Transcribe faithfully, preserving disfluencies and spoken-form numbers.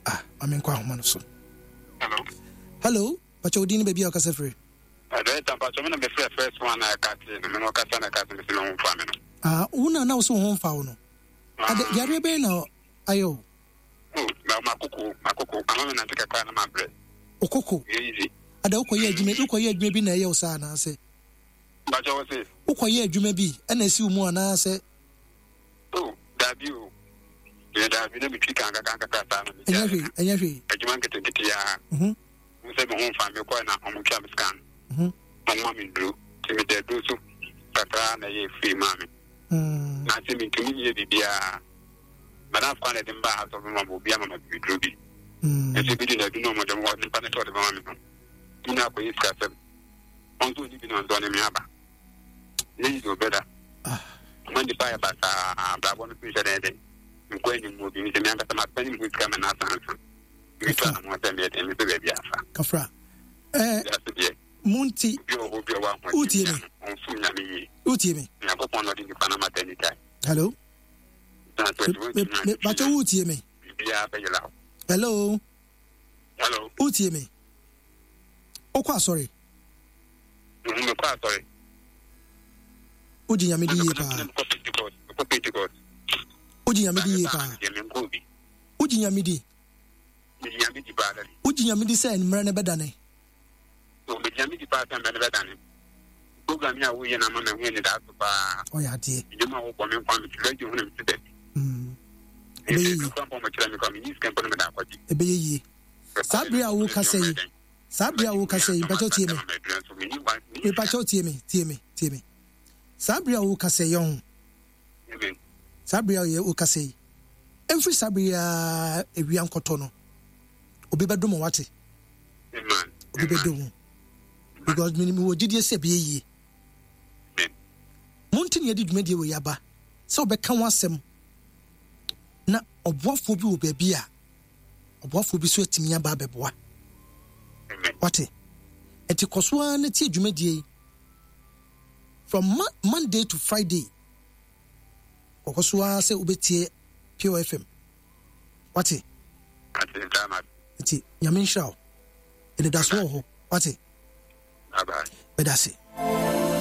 ah ame nkwa homa no so hello hello pacha odini baby akasa free I don't know but me free first one I cut in me no kasa na kasa me no mfa me no ah una na so ho mfa wo no ade yare be na ayo oh na makoko makoko ama na tika kwa na mabre okoko easy ada ukoye adwuma ukoye adwuma bi na ye usa na ase bacha wo se ukoye adwuma bi na si umu ana ase oh dabi o ye dabi na bitwi kan kan kan kan ta na enya hwe enya hwe adwuma nketenkete ya mhm se me ho mfa me kwa na omu twa scan mhm mama mi dro ti me de do so kakra na ye free mami mm na ti mi tumi ye bibia bana kwa na demba ha so mama bobia mama bi dro bi mm e se bi na du no mo dem wa ni pa na to de mama mi ina ko iska se on so ni bi no ndo ne mi aba ye do beda ah man di pa ya ba sa bra bo no fi se de de ko ni mo bi ni se mi anga ta ma pa ni mo iska me na san san mi to na mo ta me de mi be bia fa kafra eh munti utie me utie me hello bacha utie me hello hello utie me okwa sorry me kwa sorry uji nyamedi ye pa uji nyamedi ye pa uji nyamedi nyamedi ba dali uji nyamedi say nmra ne bedane so be jami di pa tan be bedane program ya wo ye na ma na hu ni da so ba o ya de je ma wo ko me kwa me tire hu na me tide mm e be yi kwa mo tire me kwa me ni skan ko me da kwaji e be yi sabria wo kasai sabria wo kasai pacho tie me me pacho tie me tie me tie me sabria wo kasai yon sabria wo kasai every sabria ewia nkoto no obi bedom wate amen obi bedom because me wo gidie se be yi mountain ye diduma die wo yaba se obeka wasem na oboafo bi wo ba bia oboafo bi so atimi aba beboa wate enti kosoa na tie dwuma die from Ma- Monday to Friday kosoa se obetie P O F M wate enti nyame nshao ene daswo ho wate bye bye bedase